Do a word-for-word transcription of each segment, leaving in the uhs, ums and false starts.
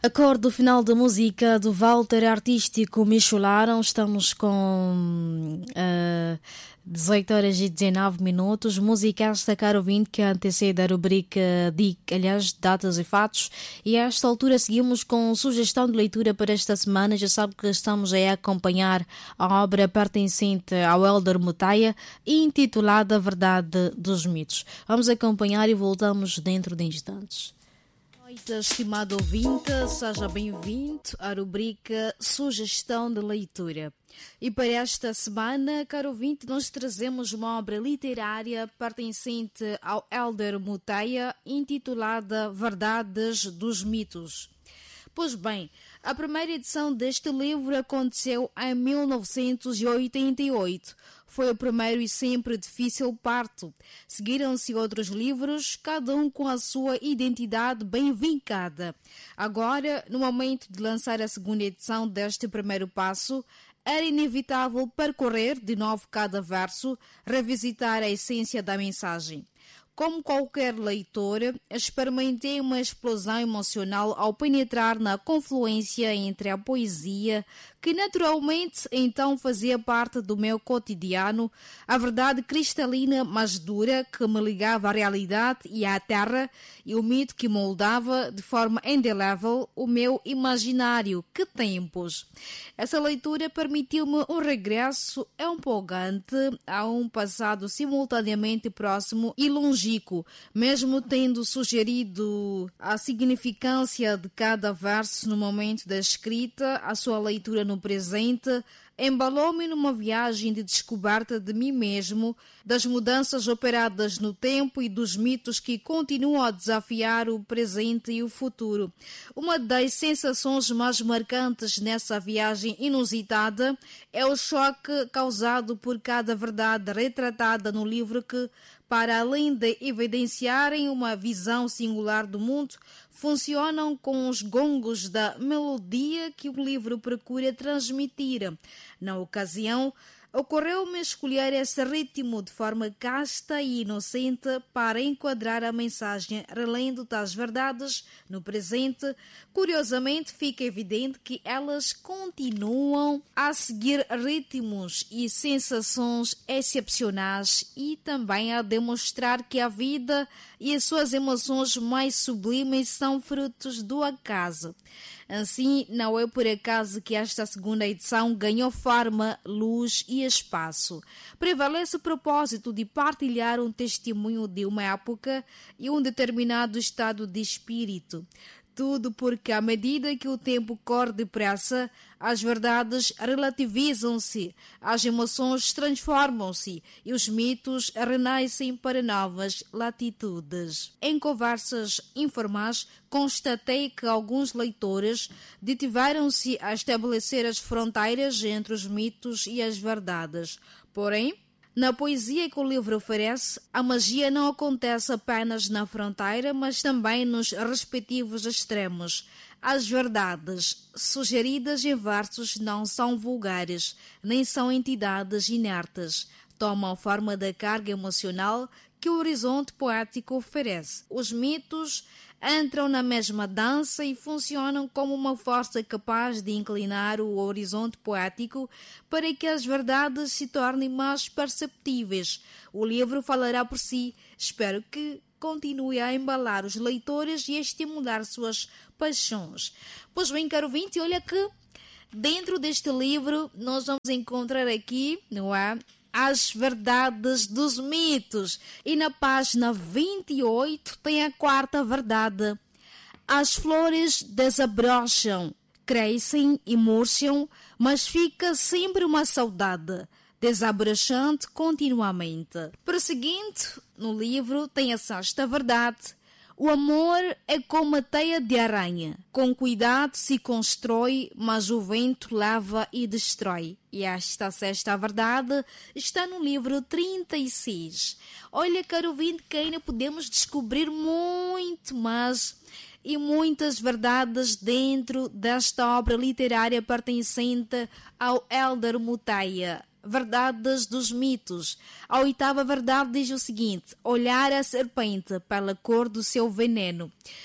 A cor do final da música do Walter Artístico Michularam. Estamos com uh, dezoito horas e dezenove minutos. Música esta, caro ouvinte, que antecede a rubrica D I C, aliás, Datas e Fatos. E a esta altura seguimos com sugestão de leitura para esta semana. Já sabe que estamos a acompanhar a obra pertencente ao Hélder Mutaia, intitulada Verdade dos Mitos. Vamos acompanhar e voltamos dentro de instantes. Estimado ouvinte, seja bem-vindo à rubrica Sugestão de Leitura. E para esta semana, caro ouvinte, nós trazemos uma obra literária pertencente ao Hélder Mutaia, intitulada Verdades dos Mitos. Pois bem, a primeira edição deste livro aconteceu em mil novecentos e oitenta e oito. Foi o primeiro e sempre difícil parto. Seguiram-se outros livros, cada um com a sua identidade bem vincada. Agora, no momento de lançar a segunda edição deste primeiro passo, era inevitável percorrer de novo cada verso, revisitar a essência da mensagem. Como qualquer leitor, experimentei uma explosão emocional ao penetrar na confluência entre a poesia, que naturalmente então fazia parte do meu cotidiano, a verdade cristalina mas dura que me ligava à realidade e à terra, e o mito que moldava de forma indelével o meu imaginário. Que tempos! Essa leitura permitiu-me um regresso empolgante a um passado simultaneamente próximo e longínquo, mesmo tendo sugerido a significância de cada verso no momento da escrita, a sua leitura no presente, embalou-me numa viagem de descoberta de mim mesmo, das mudanças operadas no tempo e dos mitos que continuam a desafiar o presente e o futuro. Uma das sensações mais marcantes nessa viagem inusitada é o choque causado por cada verdade retratada no livro que, para além de evidenciarem uma visão singular do mundo, funcionam com os gongos da melodia que o livro procura transmitir. Na ocasião, ocorreu-me escolher esse ritmo de forma casta e inocente para enquadrar a mensagem, relendo tais verdades no presente. Curiosamente, fica evidente que elas continuam a seguir ritmos e sensações excepcionais e também a demonstrar que a vida e as suas emoções mais sublimes são frutos do acaso. Assim, não é por acaso que esta segunda edição ganhou forma, luz e espaço. Prevalece o propósito de partilhar um testemunho de uma época e um determinado estado de espírito. Tudo porque, à medida que o tempo corre depressa, as verdades relativizam-se, as emoções transformam-se e os mitos renascem para novas latitudes. Em conversas informais, constatei que alguns leitores detiveram-se a estabelecer as fronteiras entre os mitos e as verdades. Porém, na poesia que o livro oferece, a magia não acontece apenas na fronteira, mas também nos respectivos extremos. As verdades sugeridas em versos não são vulgares, nem são entidades inertes. Tomam forma da carga emocional que o horizonte poético oferece. Os mitos entram na mesma dança e funcionam como uma força capaz de inclinar o horizonte poético para que as verdades se tornem mais perceptíveis. O livro falará por si. Espero que continue a embalar os leitores e a estimular suas paixões. Pois bem, caro ouvinte, olha que dentro deste livro nós vamos encontrar aqui, não é? As verdades dos mitos. E na página vinte e oito tem a quarta verdade. As flores desabrocham, crescem e murcham, mas fica sempre uma saudade, desabrochante continuamente. Prosseguindo, no livro tem a sexta verdade. O amor é como a teia de aranha. Com cuidado se constrói, mas o vento leva e destrói. E esta sexta verdade está no livro trinta e seis. Olha, caro ouvinte, que ainda podemos descobrir muito mais e muitas verdades dentro desta obra literária pertencente ao Hélder Mutaia. Verdades dos mitos. A oitava verdade diz o seguinte: olhar a serpente pela cor do seu veneno.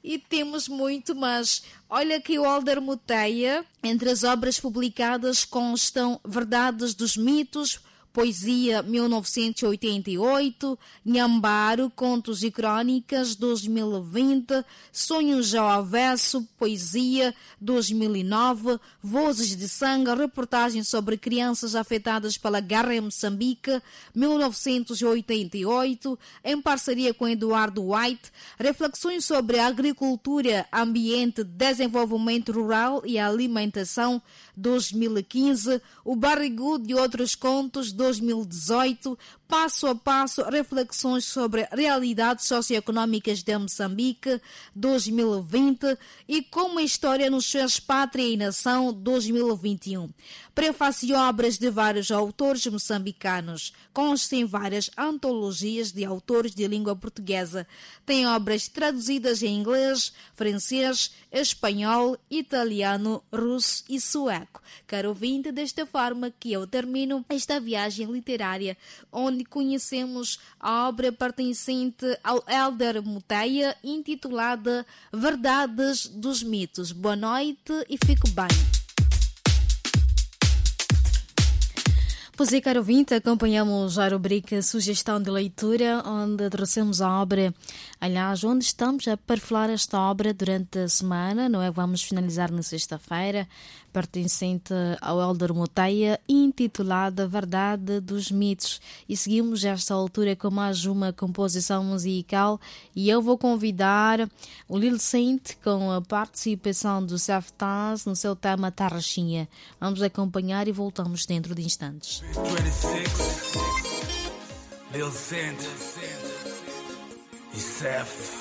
e temos muito, mas olha que o Helder Muteia, entre as obras publicadas constam Verdades dos Mitos, Poesia mil novecentos e oitenta e oito, Nhambaro, Contos e Crônicas dois mil e vinte, Sonhos ao Avesso, Poesia dois mil e nove, Vozes de Sangue, reportagem sobre crianças afetadas pela guerra em Moçambique, mil novecentos e oitenta e oito, em parceria com Eduardo White, Reflexões sobre Agricultura, Ambiente, Desenvolvimento Rural e Alimentação, dois mil e quinze, O Barrigudo e Outros Contos, dois mil e dezoito, Passo a Passo, Reflexões sobre Realidades Socioeconômicas de Moçambique, dois mil e vinte, e Como a História nos fez Pátria e Nação, dois mil e vinte e um. Prefácio e obras de vários autores moçambicanos. Consta em várias antologias de autores de língua portuguesa. Tem obras traduzidas em inglês, francês, espanhol, italiano, russo e sueco. Caro ouvinte, desta forma que eu termino esta viagem literária, onde conhecemos a obra pertencente ao Helder Muteia, intitulada Verdades dos Mitos. Boa noite e fique bem. Pois é, caro ouvinte, acompanhamos a rubrica Sugestão de Leitura, onde trouxemos a obra, aliás, onde estamos a perfilar esta obra durante a semana, não é? Vamos finalizar na sexta-feira, pertencente ao Helder Muteia, intitulada Verdade dos Mitos. E seguimos esta altura com mais uma composição musical, e eu vou convidar o Lil Saint com a participação do Saftaz no seu tema Tarraxinha. Vamos acompanhar e voltamos dentro de instantes. twenty-six Lil Saint e Seth.